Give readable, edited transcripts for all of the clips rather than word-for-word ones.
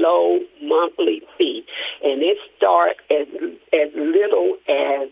low monthly fee, and it starts as little as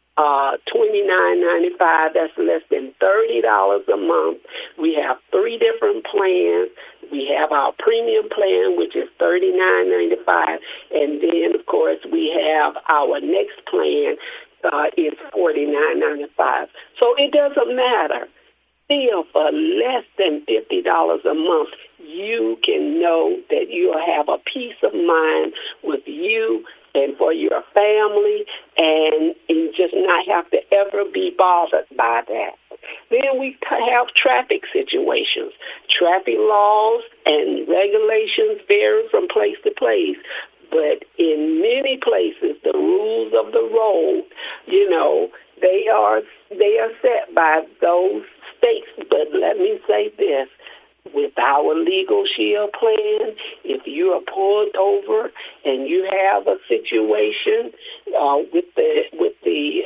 $29.95. That's less than $30 a month. We have 3 different plans. We have our premium plan, which is $39.95, and then, of course, we have our next plan is $49.95. So it doesn't matter. Still, for less than $50 a month, you can know that you'll have a peace of mind with you and for your family, and just not have to ever be bothered by that. Then we have traffic situations. Traffic laws and regulations vary from place to place, but in many places, the rules of the road, they are set by those states. But let me say this. With our Legal Shield plan, if you are pulled over and you have a situation with the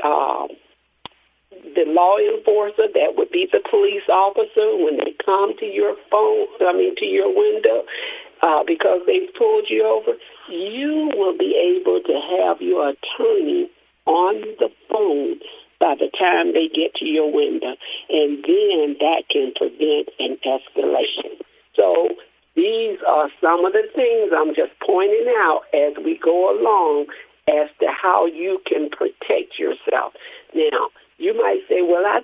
law enforcer, that would be the police officer, when they come to your to your window, because they've pulled you over, you will be able to have your attorney on the phone by the time they get to your window, and then that can prevent an escalation. So these are some of the things I'm just pointing out as we go along as to how you can protect yourself. Now, you might say, well, I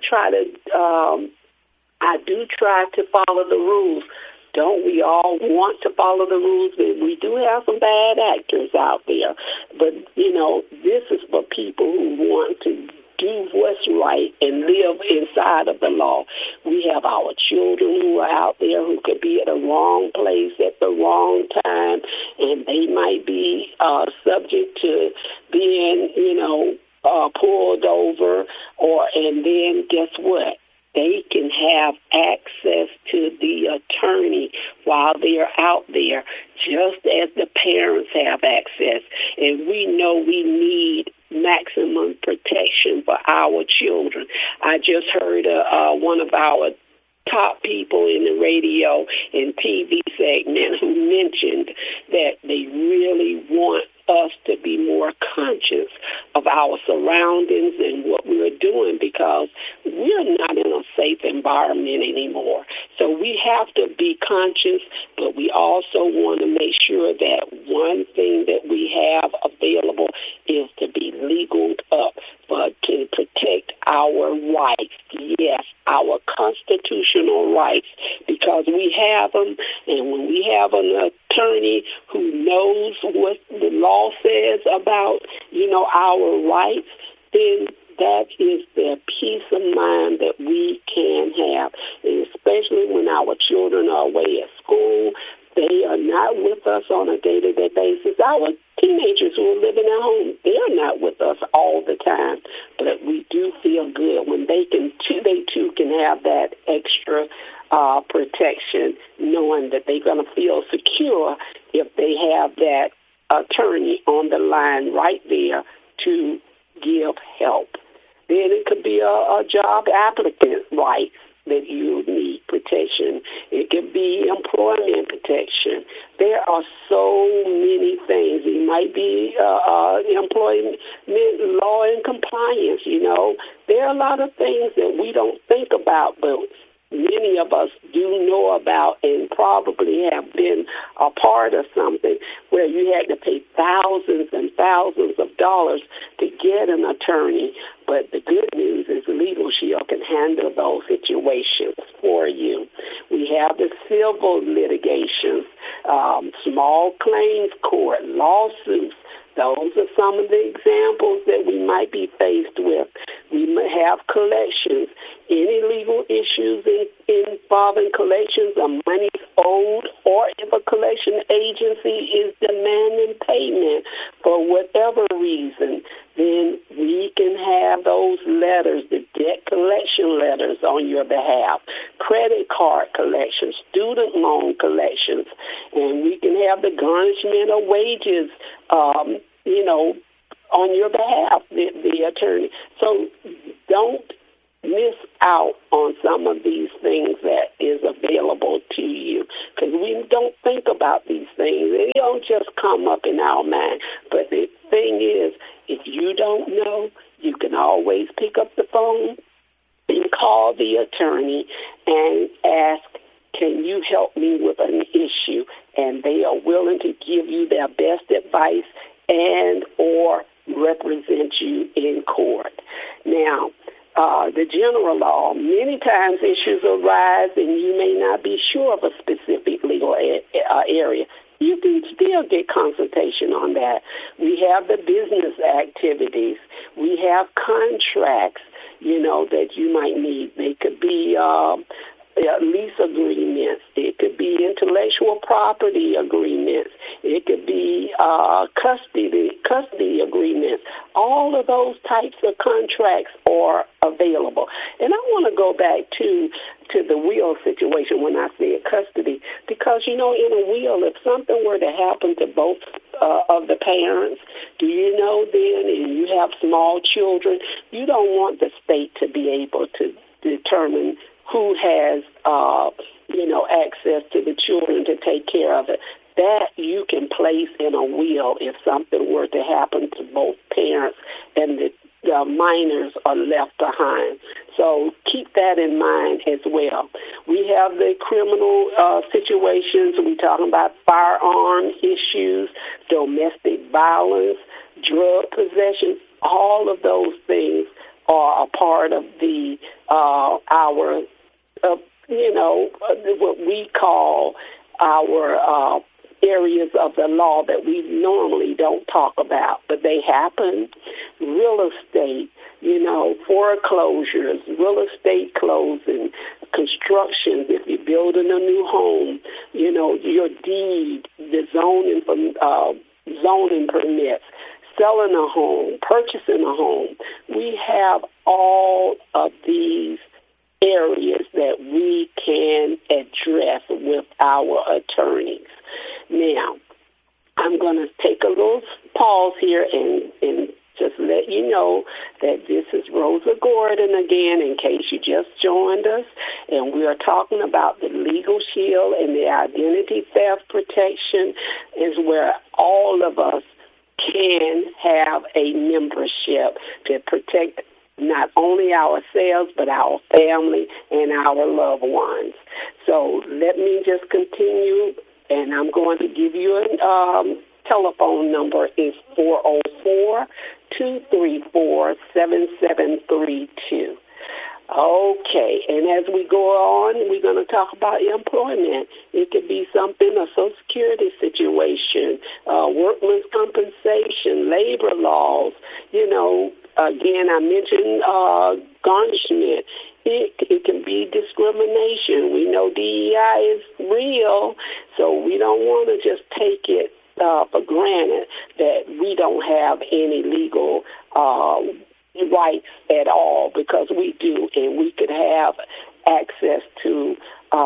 do try to follow the rules. Don't we all want to follow the rules? We do have some bad actors out there. But, this is for people who want to do what's right and live inside of the law. We have our children who are out there who could be at the wrong place at the wrong time, and they might be subject to being, pulled over, and then guess what? They can have access to the attorney while they're out there, just as the parents have access. And we know we need maximum protection for our children. I just heard one of our top people in the radio and TV segment who mentioned that they really want us to be more conscious of our surroundings and what we're doing, because we're not in a safe environment anymore. So we have to be conscious, but we also want to make sure that one thing that we have available is to be legaled up to protect our rights. Yes, our constitutional rights, because we have them, and when we have an attorney who knows what the law says about, our rights, then that is the peace of mind that we can have, and especially when our children are away at school. They are not with us on a day-to-day basis. Our teenagers who are living at home, they're not with us all the time, but we do feel good when they too can have that extra protection, knowing that they're going to feel secure if they have that attorney on the line right there to give help. Then it could be a job applicant rights that you need protection. It could be employment protection. There are so many things. It might be employment law and compliance, There are a lot of things that we don't think about, but many of us do know about and probably have been a part of something where you had to pay thousands and thousands of dollars to get an attorney. But the good news is Legal Shield can handle those situations for you. We have the civil litigations, small claims court, lawsuits. Those are some of the examples that we might be faced with. We may have collections. Any legal issues involving collections of money owed, or if a collection agency is demanding payment for whatever reason, then we can have those letters, the debt collection letters on your behalf, credit card collections, student loan collections, and we can have the garnishment of wages, on your behalf, the attorney. So don't miss out on some of these things that is available to you, because we don't think about these things. They don't just come up in our mind. But the thing is, if you don't know, you can always pick up the phone and call the attorney and ask, can you help me with an issue? And they are willing to give you their best advice and or represent you in court. Now, the general law, many times issues arise and you may not be sure of a specific legal area. You can still get consultation on that. We have the business activities. We have contracts, that you might need. They could be lease agreements. It could be intellectual property agreements. It could be custody agreements. All of those types of contracts are available. And I want to go back to the will situation when I said custody, because, in a will, if something were to happen to both of the parents, do you know then, and you have small children, you don't want the state to be able to determine who has, access to the children to take care of it. That you can place in a will if something were to happen to both parents and the minors are left behind. So keep that in mind as well. We have the criminal situations. We're talking about firearm issues, domestic violence, drug possession. All of those things are a part of the what we call our areas of the law that we normally don't talk about, but they happen. Real estate, foreclosures, real estate closing, construction, if you're building a new home, your deed, the zoning permits, selling a home, purchasing a home. We have all of these areas that we can address with our attorneys. Now, I'm going to take a little pause here and just let you know that this is Rosa Gordon again, in case you just joined us, and we are talking about the Legal Shield and the Identity Theft Protection, is where all of us can have a membership to protect not only ourselves, but our family and our loved ones. So let me just continue, and I'm going to give you a telephone number. Is 404-234-7732. Okay, and as we go on, we're going to talk about employment. It could be something, a Social Security situation, workman's compensation, labor laws. Again, I mentioned garnishment. It can be discrimination. We know DEI is real, so we don't want to just take it for granted that we don't have any legal rights at all, because we do, and we could have access to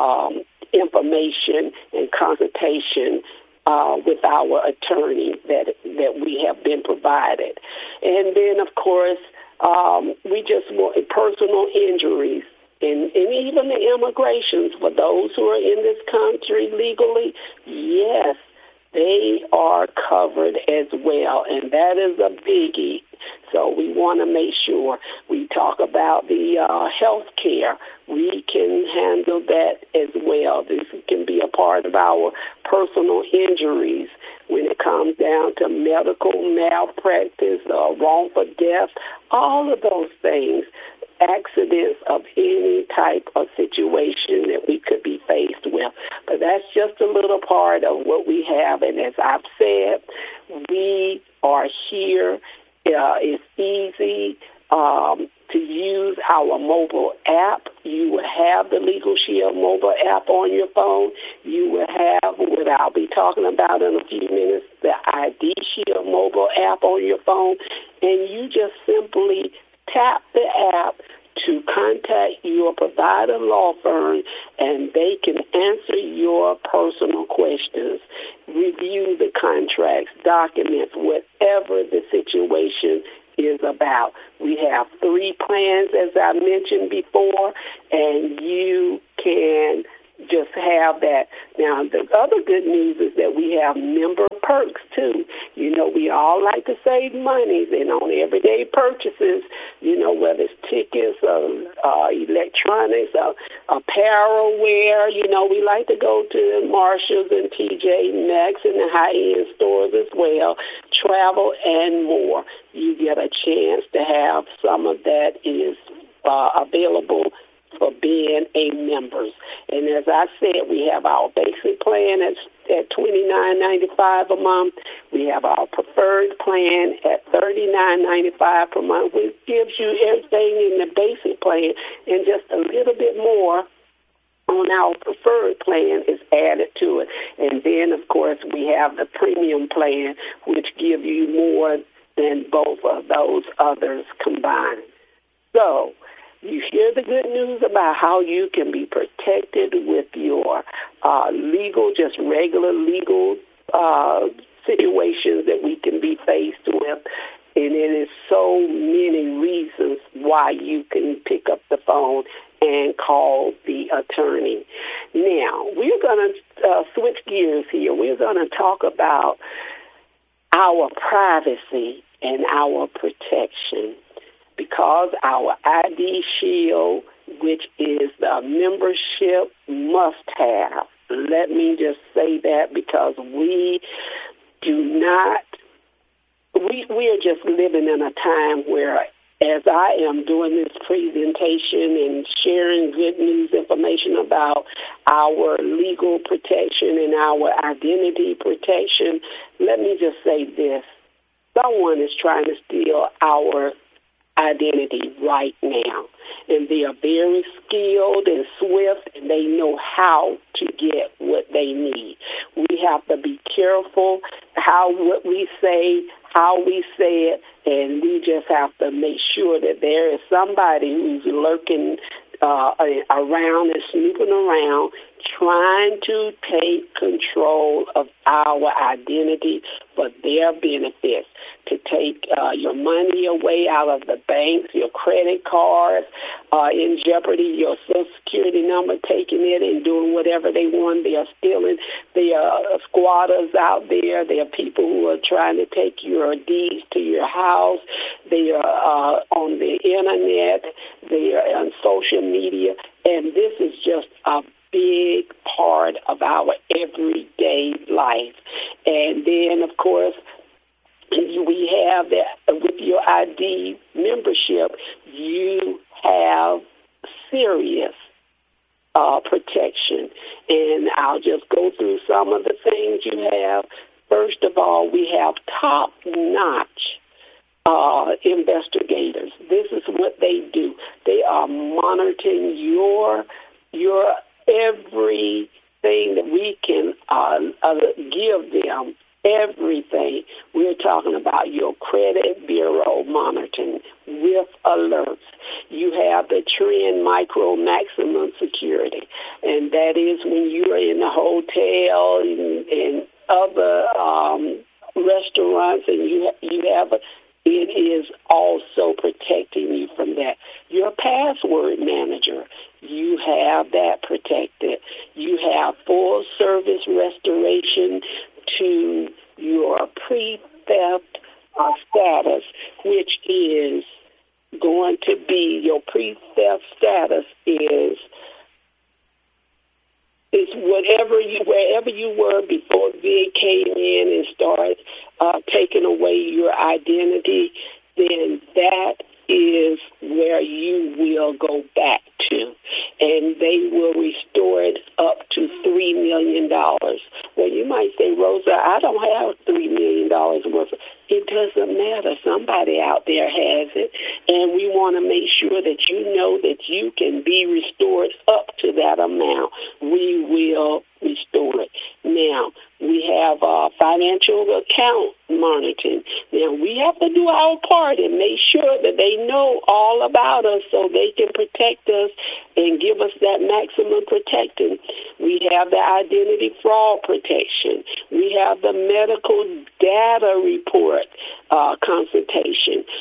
information and consultation with our attorney that we have been provided. And then, of course, we just want personal injuries and even the immigrations for those who are in this country legally. Yes, they are covered as well, and that is a biggie. So we want to make sure we talk about the health care. We can handle that as well. This can be a part of our personal injuries when it comes down to medical malpractice, wrongful death, all of those things, accidents of any type of situation that we could be faced with. But that's just a little part of what we have. And as I've said, we are here. It's easy to use our mobile app. You will have the Legal Shield mobile app on your phone. You will have what I'll be talking about in a few minutes, the ID Shield mobile app on your phone. And you just simply tap the app to contact your provider law firm, and they can answer your personal questions, review the contracts, documents, whatever the situation is about. We have 3 plans, as I mentioned before, and you can just have that. Now, the other good news is that we have member perks, too. You know, we all like to save money, and on everyday purchases, you know, whether it's tickets or electronics or apparel wear, you know, we like to go to Marshalls and TJ Maxx and the high-end stores as well, travel and more. You get a chance to have some of that is available for being a members. And as I said, we have our basic plan at $29.95 a month. We have our preferred plan at $39.95 per month, which gives you everything in the basic plan and just a little bit more on our preferred plan is added to it. And then, of course, we have the premium plan, which gives you more than both of those others combined. So, you hear the good news about how you can be protected with your legal, just regular legal situations that we can be faced with. And it is so many reasons why you can pick up the phone and call the attorney. Now, we're going to switch gears here. We're going to talk about our privacy and our protection. Because our ID Shield, which is the membership must-have, let me just say that because we are just living in a time where, as I am doing this presentation and sharing good news information about our legal protection and our identity protection, let me just say this. Someone is trying to steal our identity right now, and they are very skilled and swift, and they know how to get what they need. We have to be careful what we say, how we say it, and we just have to make sure that there is somebody who's lurking around and snooping around, trying to take control of our identity for their benefits, to take your money away out of the banks, your credit cards, in jeopardy, your Social Security number, taking it and doing whatever they want. They are stealing. There are squatters out there. There are people who are trying to take your deeds to your house. They are on the internet. They are on social media. And this is just a big part of our everyday life. And then, of course, we have that with your ID membership, you have serious protection. And I'll just go through some of the things you have. First of all, we have top-notch investigators. This is what they do. They are monitoring your everything that we can give them. Everything. We're talking about your credit bureau monitoring with alerts. You have the Trend Micro Maximum Security, and that is when you are in a hotel and other restaurants, and you have it is also protecting you from that. Your password manager, you have that protected. You have full service restoration to your pre-theft status, which is going to be, your pre-theft status is wherever you were before VA came in and started taking away your identity, then that is where you will go back to, and they will restore it up to $3 million. Well, you might say, Rosa, I don't have $3 million worth. It doesn't matter. Somebody out there has it, and we want to make sure that you know that you can be restored up to that amount. We will restore it. Now, we have financial account monitoring. Now, we have to do our part and make sure that they know all about us so they can protect us and give us that maximum protection. We have the identity fraud protection. We have the medical data report consultation.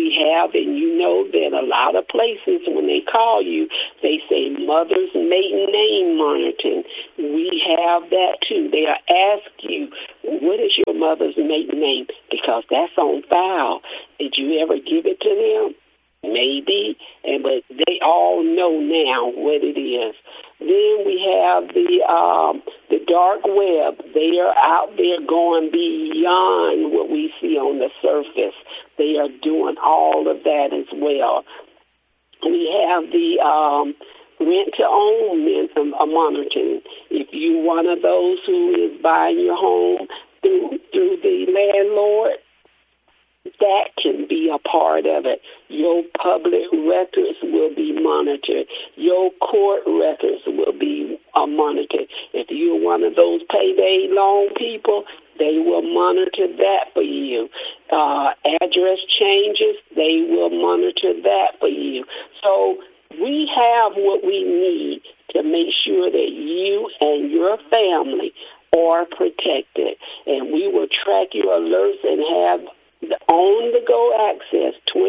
we have, and you know that a lot of places when they call you, they say mother's maiden name monitoring. We have that too. They'll ask you, what is your mother's maiden name? Because that's on file. Did you ever give it to them? Maybe, but they all know now what it is. Then we have the dark web. They are out there going beyond what we see on the surface. They are doing all of that as well. We have the rent-to-own monitoring. If you're one of those who is buying your home through the landlord, that can be a part of it. Your public records will be monitored. Your court records will be monitored. If you're one of those payday loan people, they will monitor that for you. Address changes, they will monitor that for you. So we have what we need to make sure that you and your family are protected. And we will track your alerts and have the on-the-go access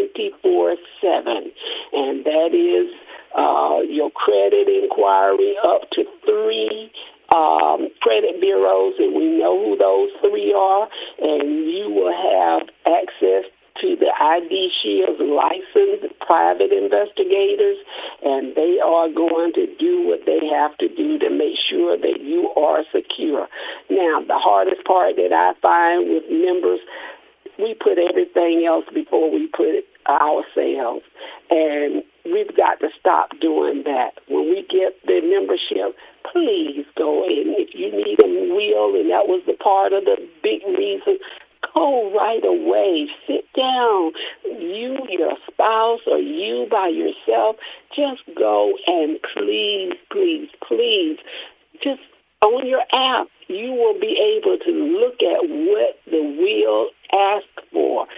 24/7, and that is your credit inquiry up to 3 credit bureaus, and we know who those 3 are, and you will have access to the ID Shield's licensed private investigators, and they are going to do what they have to do to make sure that you are secure. Now, the hardest part that I find with members, we put everything else before we put ourselves, and we've got to stop doing that. When we get the membership, please go in. If you need a will, and that was the part of the big reason, go right away. Sit down. You, your spouse, or you by yourself, just go and please, please, please, just on your app, you will be able to look at what the will asks for.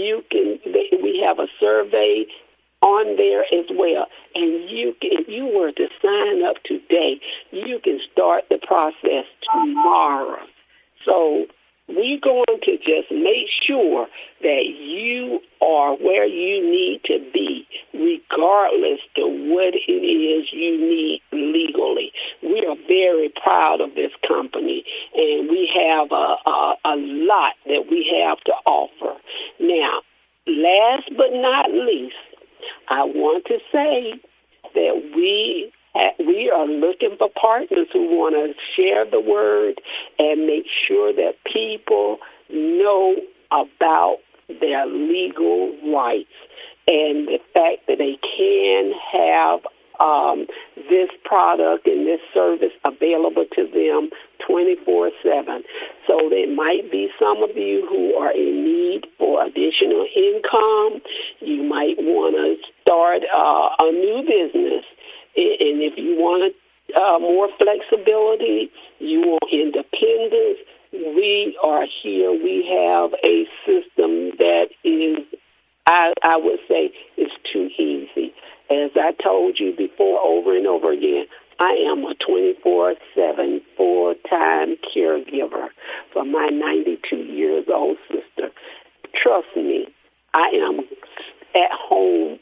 We have a survey on there as well, and if you were to sign up today, you can start the process tomorrow. So we're going to just make sure that you are where you need to be, regardless of what it is you need legally. We are very proud of this company, and we have a lot that we have to offer. Now, last but not least, I want to say that we are looking for partners who want to share the word and make sure that people know about their legal rights and the fact that they can have this product and this service available to them 24/7. So there might be some of you who are in need for additional income. You might want to start a new business. And if you want more flexibility, you want independence, we are here. We have a system that is, I would say, is too easy. As I told you before, over and over again, I am a 24/7 full-time caregiver for my 92-year-old sister. Trust me, I am at home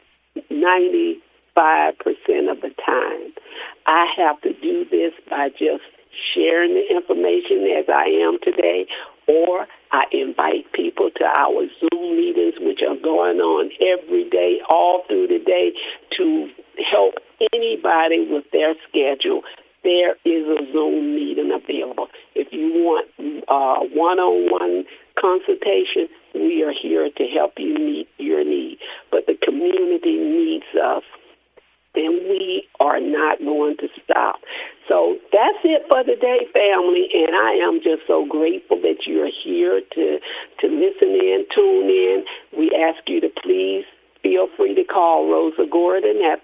95% of the time. I have to do this by just sharing the information as I am today, or I invite people to our Zoom meetings, which are going on every day, all through the day, to help anybody with their schedule. There is a Zoom meeting available. If you want one-on-one consultation, we are here to help you meet your need. But the community needs us, and we are not going to stop. So that's it for today, family, and I am just so grateful that you're here to listen in, tune in. We ask you to please feel free to call Rosa Gordon at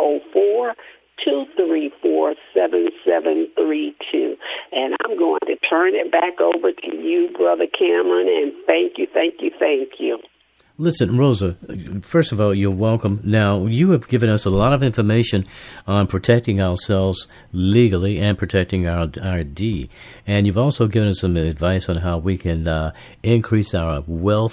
404-234-7732. And I'm going to turn it back over to you, Brother Cameron, and thank you, thank you, thank you. Listen, Rosa, first of all, you're welcome. Now, you have given us a lot of information on protecting ourselves legally and protecting our ID. And you've also given us some advice on how we can increase our wealth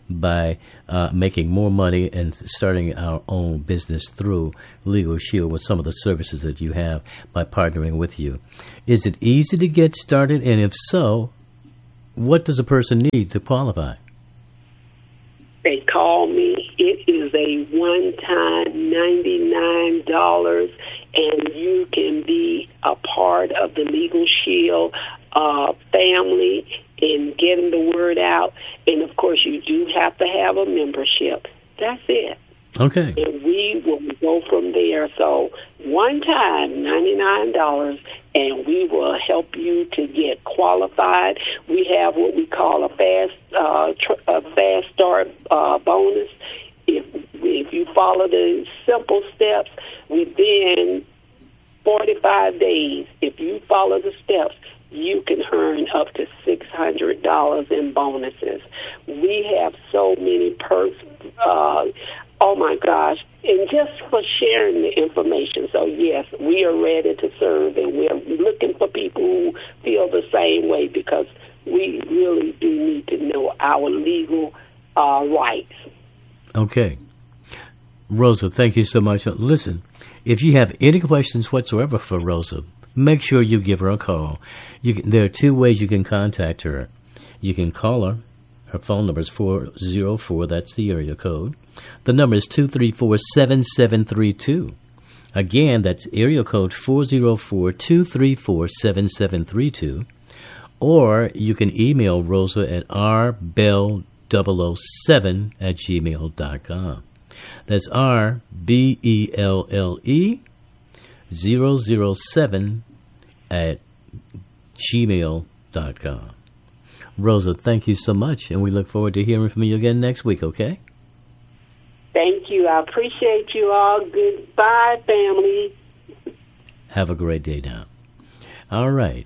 by making more money and starting our own business through Legal Shield with some of the services that you have by partnering with you. Is it easy to get started? And if so, what does a person need to qualify? They call me. It is a one-time $99, and you can be a part of the Legal Shield family in getting the word out. And, of course, you do have to have a membership. That's it. Okay. And we will go from there. So one time, $99, and we will help you to get qualified. We have what we call a fast start bonus. If you follow the simple steps, within 45 days, if you follow the steps, you can earn up to $600 in bonuses. We have so many perks. Oh, my gosh. And just for sharing the information. So, yes, we are ready to serve, and we're looking for people who feel the same way, because we really do need to know our legal rights. Okay. Rosa, thank you so much. Listen, if you have any questions whatsoever for Rosa, make sure you give her a call. There are two ways you can contact her. You can call her. Her phone number is 404. That's the area code. The number is 234-7732. Again, that's area code 404-234-7732. Or you can email Rosa at rbelle007@gmail.com. That's RBELLE007@gmail.com. Rosa, thank you so much, and we look forward to hearing from you again next week, okay? Thank you. I appreciate you all. Goodbye, family. Have a great day now. All right.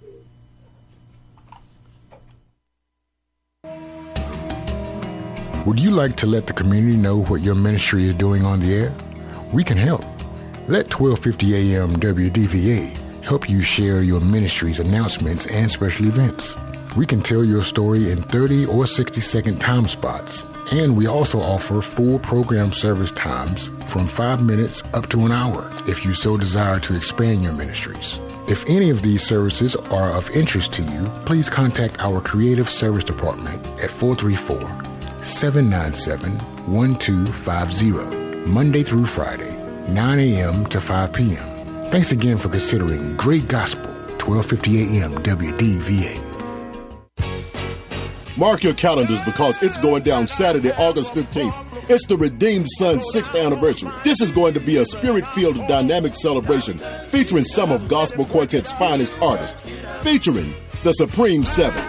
Would you like to let the community know what your ministry is doing on the air? We can help. Let 1250 AM WDVA help you share your ministry's announcements and special events. We can tell your story in 30 or 60-second time spots, and we also offer full program service times from 5 minutes up to an hour if you so desire to expand your ministries. If any of these services are of interest to you, please contact our Creative Service Department at 434-797-1250, Monday through Friday, 9 a.m. to 5 p.m. Thanks again for considering Great Gospel, 1250 AM WDVA. Mark your calendars, because it's going down Saturday, August 15th. It's the Redeemed Son's 6th anniversary. This is going to be a spirit-filled, dynamic celebration featuring some of Gospel Quartet's finest artists, featuring the Supreme Seven,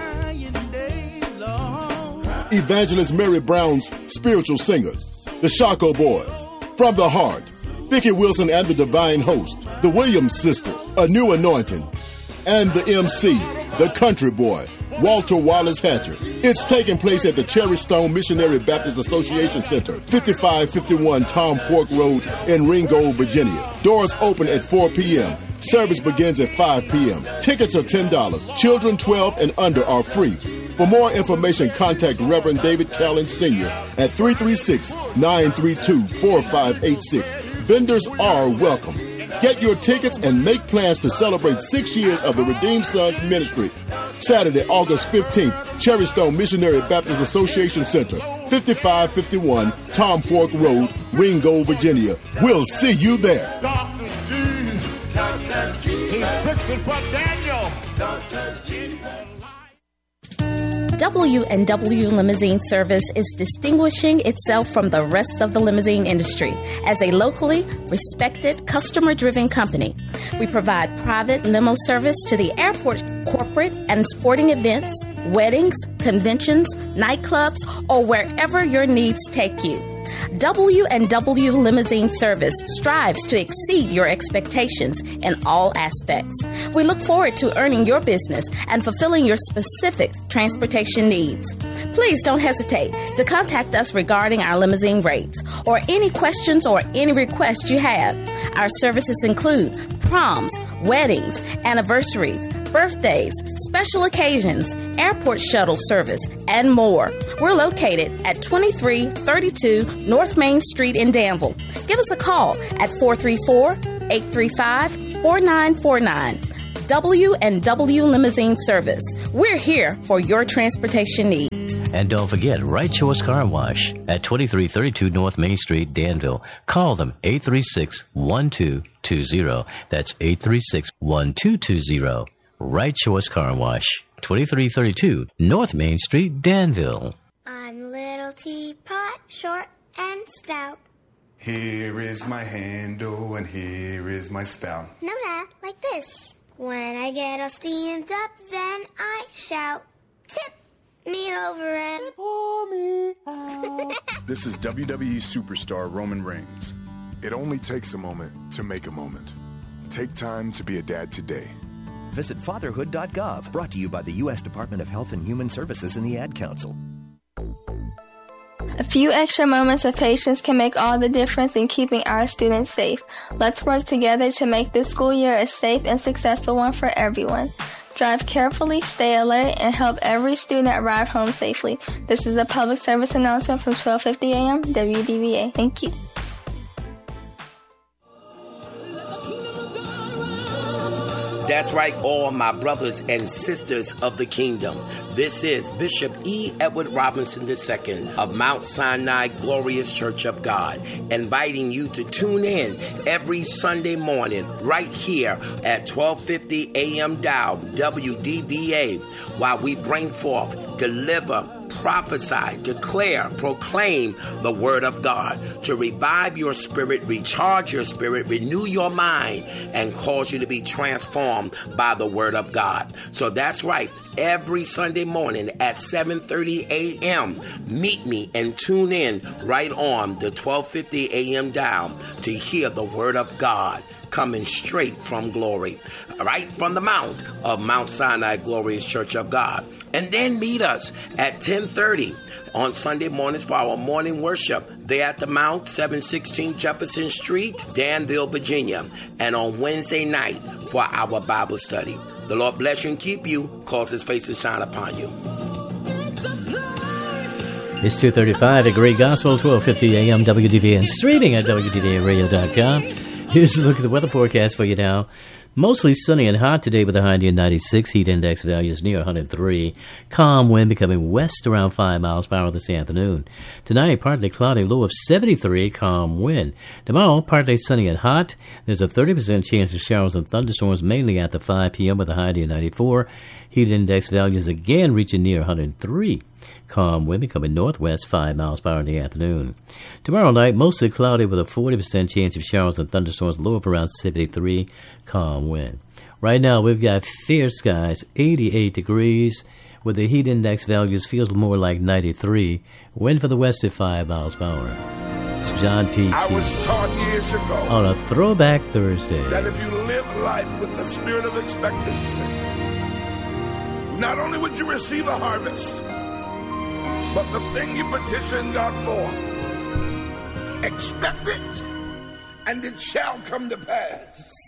Evangelist Mary Brown's spiritual singers, the Shako Boys, From the Heart, Vicki Wilson and the Divine Host, the Williams Sisters, A New Anointing, and the MC, the Country Boy, Walter Wallace Hatcher. It's taking place at the Cherry Stone Missionary Baptist Association Center, 5551 Tom Fork Road in Ringgold, Virginia. Doors open at 4 p.m. Service begins at 5 p.m. Tickets are $10. Children 12 and under are free. For more information, contact Reverend David Callen Sr. at 336-932-4586. Vendors are welcome. Get your tickets and make plans to celebrate 6 years of the Redeemed Sons Ministry. Saturday, August 15th, Cherry Stone Missionary Baptist Association Center, 5551 Tom Fork Road, Ringgold, Virginia. We'll see you there. Dr. G. He's fixing for Daniel. Dr. G. W&W Limousine Service is distinguishing itself from the rest of the limousine industry as a locally respected, customer-driven company. We provide private limo service to the airport, corporate and sporting events, weddings, conventions, nightclubs, or wherever your needs take you. W&W Limousine Service strives to exceed your expectations in all aspects. We look forward to earning your business and fulfilling your specific transportation needs. Please don't hesitate to contact us regarding our limousine rates or any questions or any requests you have. Our services include proms, weddings, anniversaries, birthdays, special occasions, airport shuttle service, and more. We're located at 2332 North Main Street in Danville. Give us a call at 434-835-4949. W&W Limousine Service. We're here for your transportation needs. And don't forget, Right Choice Car Wash at 2332 North Main Street, Danville. Call them 836-1220. That's 836-1220. Right Choice Car Wash, 2332 North Main Street, Danville. I'm a little teapot, short and stout. Here is my handle and here is my spout. No, Dad, like this. When I get all steamed up, then I shout, tip me over and pour me out. This is WWE superstar Roman Reigns. It only takes a moment to make a moment. Take time to be a dad today. Visit fatherhood.gov, brought to you by the U.S. Department of Health and Human Services and the Ad Council. A few extra moments of patience can make all the difference in keeping our students safe. Let's work together to make this school year a safe and successful one for everyone. Drive carefully, stay alert, and help every student arrive home safely. This is a public service announcement from 1250 AM WDVA. Thank you. That's right, all my brothers and sisters of the kingdom. This is Bishop E. Edward Robinson II of Mount Sinai Glorious Church of God, inviting you to tune in every Sunday morning right here at 1250 AM dial WDVA while we bring forth, deliver, prophesy, declare, proclaim the word of God to revive your spirit, recharge your spirit, renew your mind, and cause you to be transformed by the word of God. So that's right. Every Sunday morning at 7:30 a.m., meet me and tune in right on the 1250 a.m. dial to hear the word of God coming straight from glory, right from the mount of Mount Sinai Glorious Church of God. And then meet us at 10:30 on Sunday mornings for our morning worship there at the Mount, 716 Jefferson Street, Danville, Virginia. And on Wednesday night for our Bible study. The Lord bless you and keep you, cause his face to shine upon you. It's 2:35 at Great Gospel, 1250 AM WDVA, and streaming at WDVAradio.com. Here's a look at the weather forecast for you now. Mostly sunny and hot today with a high near 96. Heat index values near 103. Calm wind becoming west around 5 miles per hour this afternoon. Tonight, partly cloudy, low of 73. Calm wind. Tomorrow, partly sunny and hot. There's a 30% chance of showers and thunderstorms mainly after 5 p.m. with a high near 94. Heat index values again reaching near 103. Calm wind becoming northwest 5 miles per hour in the afternoon. Tomorrow night, mostly cloudy with a 40% chance of showers and thunderstorms, low of around 73. Calm wind. Right now, we've got fair skies, 88 degrees, with the heat index values feels more like 93. Wind for the west at 5 miles per hour. It's John P. I was taught years ago on a Throwback Thursday that if you live life with the spirit of expectancy, not only would you receive a harvest, but the thing you petition God for, expect it, and it shall come to pass.